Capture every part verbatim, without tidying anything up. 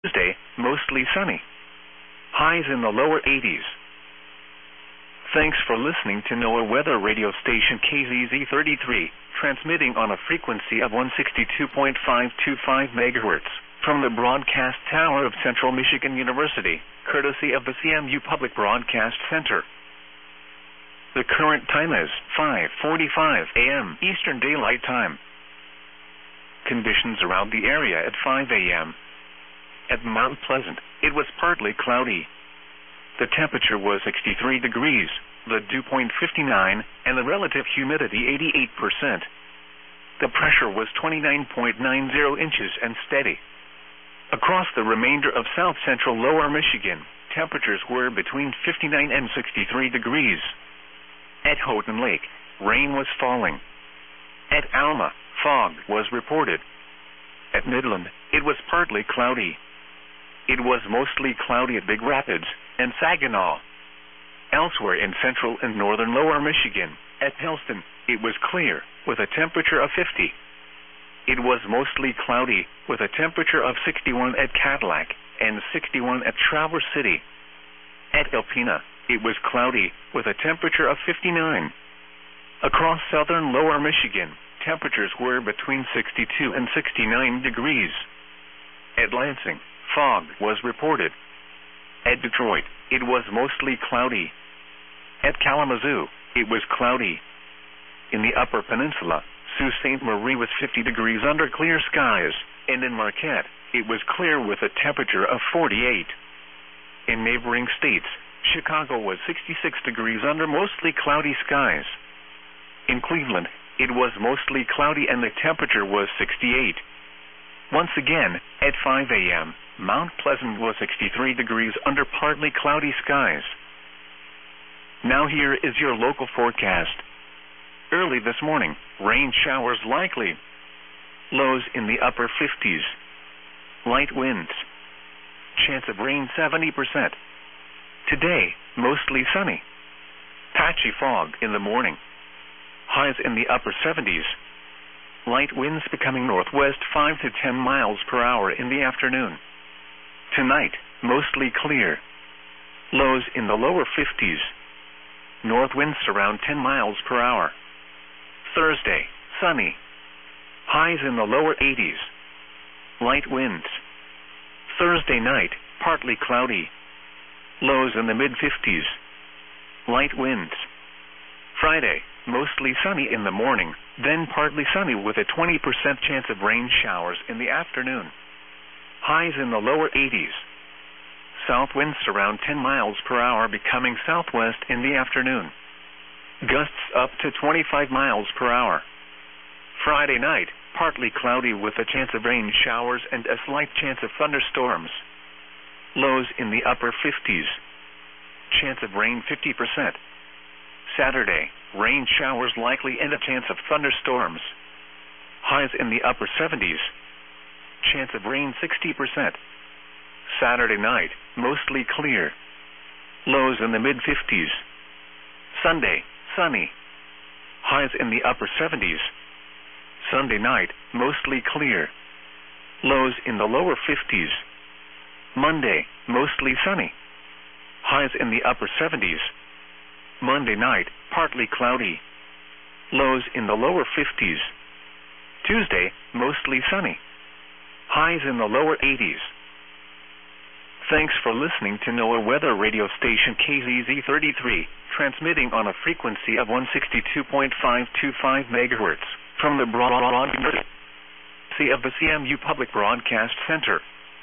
Tuesday, mostly sunny. Highs in the lower eighties. Thanks for listening to NOAA Weather Radio Station K Z Z thirty-three, transmitting on a frequency of one sixty-two point five two five megahertz from the broadcast tower of Central Michigan University, courtesy of the C M U Public Broadcast Center. The current time is five forty-five a m Eastern Daylight Time. Conditions around the area at five a m At Mount Pleasant, it was partly cloudy. The temperature was sixty-three degrees, the dew point fifty-nine, and the relative humidity eighty-eight percent. The pressure was twenty-nine point nine zero inches and steady. Across the remainder of south-central lower Michigan, temperatures were between fifty-nine and sixty-three degrees. At Houghton Lake, rain was falling. At Alma, fog was reported. At Midland, it was partly cloudy. It was mostly cloudy at Big Rapids and Saginaw. Elsewhere in central and northern lower Michigan, at Helston, it was clear, with a temperature of fifty. It was mostly cloudy, with a temperature of sixty-one at Cadillac and sixty-one at Traverse City. At Alpena, it was cloudy, with a temperature of fifty-nine. Across southern lower Michigan, temperatures were between sixty-two and sixty-nine degrees. At Lansing, fog was reported. At Detroit, it was mostly cloudy. At Kalamazoo, it was cloudy. In the Upper Peninsula, Sault Ste. Marie was fifty degrees under clear skies, and in Marquette, it was clear with a temperature of forty-eight. In neighboring states, Chicago was sixty-six degrees under mostly cloudy skies. In Cleveland, it was mostly cloudy and the temperature was sixty-eight. Once again, at five a m, Mount Pleasant was sixty-three degrees under partly cloudy skies. Now here is your local forecast. Early this morning, rain showers likely. Lows in the upper fifties. Light winds. Chance of rain seventy percent. Today, mostly sunny. Patchy fog in the morning. Highs in the upper seventies. Light winds becoming northwest five to ten miles per hour in the afternoon. Tonight, mostly clear. Lows in the lower fifties. North winds around ten miles per hour. Thursday, sunny. Highs in the lower eighties. Light winds. Thursday night, partly cloudy. Lows in the mid-fifties. Light winds. Friday, mostly sunny in the morning, then partly sunny with a twenty percent chance of rain showers in the afternoon. Highs in the lower eighties. South winds around ten miles per hour becoming southwest in the afternoon. Gusts up to twenty-five miles per hour. Friday night, partly cloudy with a chance of rain showers and a slight chance of thunderstorms. Lows in the upper fifties. Chance of rain fifty percent. Saturday, rain showers likely and a chance of thunderstorms. Highs in the upper seventies. Chance of rain sixty percent. Saturday night, mostly clear. Lows in the mid-fifties. Sunday, sunny. Highs in the upper seventies. Sunday night, mostly clear. Lows in the lower fifties. Monday, mostly sunny. Highs in the upper seventies. Monday night, partly cloudy. Lows in the lower fifties. Tuesday, mostly sunny. Highs in the lower eighties. Thanks for listening to NOAA Weather Radio Station K Z Z thirty-three, transmitting on a frequency of one sixty-two point five two five megahertz from the broadcast of the C M U Public Broadcast Center.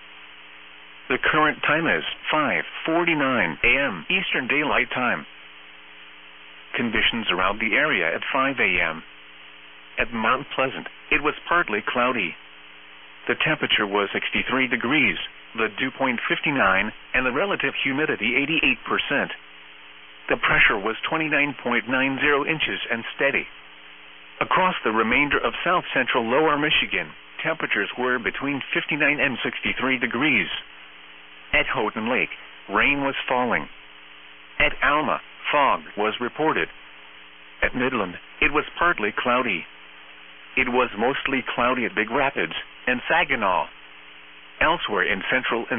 The current time is five forty-nine a m Eastern Daylight Time. Conditions around the area at five a m At Mount Pleasant, it was partly cloudy. The temperature was sixty-three degrees, the dew point fifty-nine, and the relative humidity eighty-eight percent. The pressure was twenty-nine point nine zero inches and steady. Across the remainder of south-central lower Michigan, temperatures were between fifty-nine and sixty-three degrees. At Houghton Lake, rain was falling. At Alma, fog was reported. At Midland, it was partly cloudy. It was mostly cloudy at Big Rapids and Saginaw. Elsewhere in central and